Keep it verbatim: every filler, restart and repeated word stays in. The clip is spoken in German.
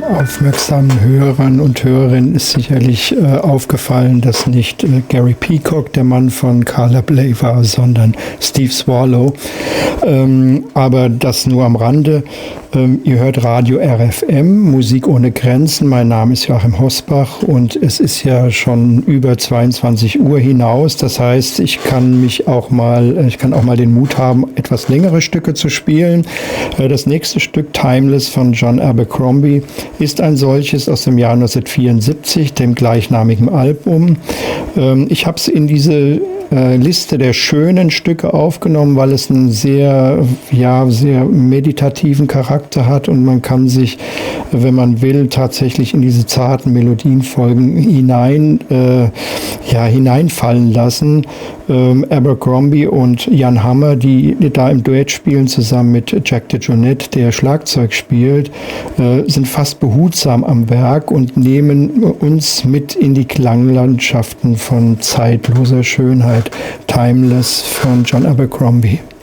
aufmerksamen Hörern und Hörerinnen ist sicherlich äh, aufgefallen, dass nicht äh, Gary Peacock der Mann von Carla Bley war, sondern Steve Swallow. Ähm, aber das nur am Rande. Ähm, ihr hört Radio R F M, Musik ohne Grenzen. Mein Name ist Joachim Hosbach und es ist ja schon über zweiundzwanzig Uhr hinaus. Das heißt, ich kann mich auch mal, ich kann auch mal den Mut haben, etwas längere Stücke zu spielen. Äh, das nächste Stück, Timeless von John Abercrombie, ist ein solches aus dem Jahr neunzehnhundertvierundsiebzig, dem gleichnamigen Album. Ähm, ich habe es in diese äh, Liste der schönen Stücke aufgenommen, weil es einen sehr, ja, sehr meditativen Charakter hat und man kann sich, wenn man will, tatsächlich in diese zarten Melodienfolgen hinein, äh, ja, hineinfallen lassen. Ähm, Abercrombie und Jan Hammer, die, die da im Duett spielen, zusammen mit Jack DeJohnette, der Schlagzeug spielt, äh, sind fast behutsam am Werk und nehmen uns mit in die Klanglandschaften von zeitloser Schönheit. Timeless von John Abercrombie.